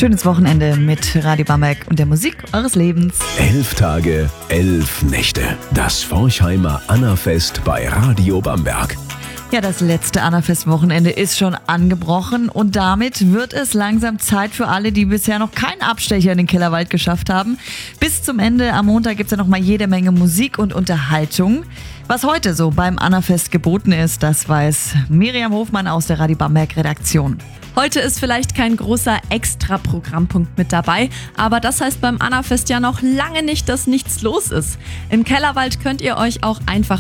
Schönes Wochenende mit Radio Bamberg und der Musik eures Lebens. 11 Tage, 11 Nächte. Das Forchheimer Annafest bei Radio Bamberg. Ja, das letzte Annafest-Wochenende ist schon angebrochen und damit wird es langsam Zeit für alle, die bisher noch keinen Abstecher in den Kellerwald geschafft haben. Bis zum Ende am Montag gibt es ja noch mal jede Menge Musik und Unterhaltung. Was heute so beim Annafest geboten ist, das weiß Miriam Hofmann aus der Radio Bamberg Redaktion. Heute ist vielleicht kein großer Extra-Programmpunkt mit dabei, aber das heißt beim Annafest ja noch lange nicht, dass nichts los ist. Im Kellerwald könnt ihr euch auch einfach